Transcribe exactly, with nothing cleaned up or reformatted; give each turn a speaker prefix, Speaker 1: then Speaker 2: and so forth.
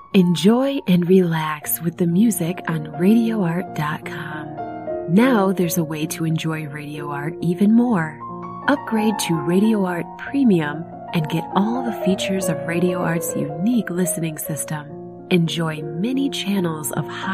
Speaker 1: Enjoy and relax with the music on radio art dot com. Now there's a way to enjoy Radio Art even more. Upgrade to Radio Art Premium and get all the features of Radio Art's unique listening system. Enjoy many channels of high